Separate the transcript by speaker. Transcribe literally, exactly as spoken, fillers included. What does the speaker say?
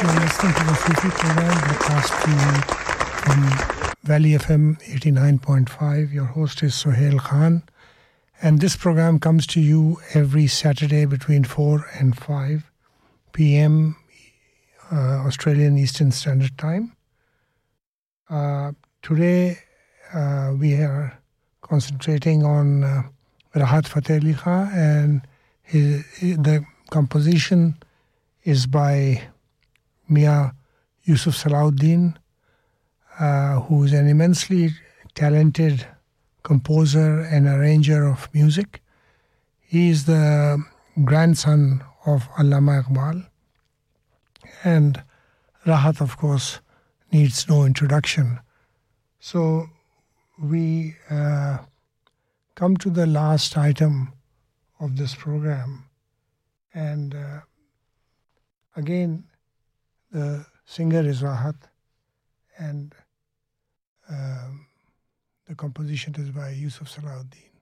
Speaker 1: You're listening to the Sufi program broadcast to you from Valley F M eighty-nine point five. Your host is Sohail Khan. And this program comes to you every Saturday between four and five p.m. Uh, Australian Eastern Standard Time. Uh, today uh, we are concentrating on uh, Rahat Fateh Ali Khan, and his, his, the composition is by Mia Yusuf Salahuddin, uh, who is an immensely talented composer and arranger of music. He is the grandson of Allama Iqbal. And Rahat, of course, needs no introduction. So we uh, come to the last item of this program. And uh, again, the singer is Rahat, and um, the composition is by Yusuf Salahuddin.